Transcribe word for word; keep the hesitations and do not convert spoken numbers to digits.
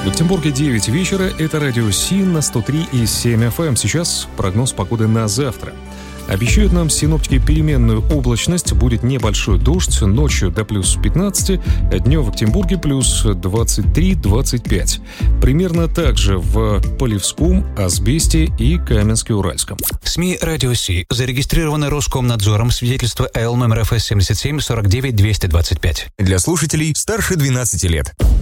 В Екатеринбурге девять вечера. Это радио СИН на сто три и семь эф эм. Сейчас прогноз погоды на завтра. Обещают нам синоптики переменную облачность, будет небольшой дождь, ночью до плюс пятнадцать, днем в Екатеринбурге плюс двадцать три - двадцать пять. Примерно так же в Полевском, Асбесте и Каменске-Уральском. СМИ «Радио Си» зарегистрированы Роскомнадзором, свидетельство Эл номер эф эс семьдесят семь сорок девять двести двадцать пять. Для слушателей старше двенадцати лет.